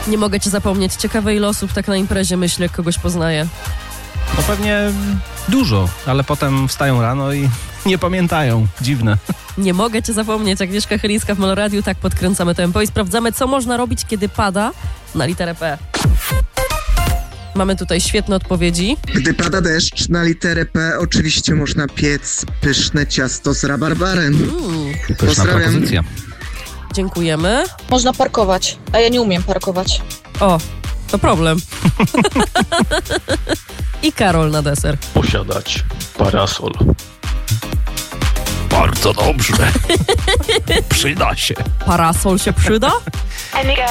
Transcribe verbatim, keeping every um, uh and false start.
Nie mogę cię zapomnieć. Ciekawe, ile osób tak na imprezie myśli, jak kogoś poznaje. No pewnie dużo, ale potem wstają rano i nie pamiętają. Dziwne. Nie mogę cię zapomnieć. Agnieszka Chylińska w Meloradiu. Tak podkręcamy tempo i sprawdzamy, co można robić, kiedy pada na literę P. Mamy tutaj świetne odpowiedzi. Gdy pada deszcz, na literę P oczywiście można piec pyszne ciasto z rabarbarem. Mm, Pyszna Pozdrawiam. propozycja. dziękujemy. Można parkować, a ja nie umiem parkować. O, to problem. I Karol na deser. Posiadać parasol. Bardzo dobrze. Przyda się. Parasol się przyda?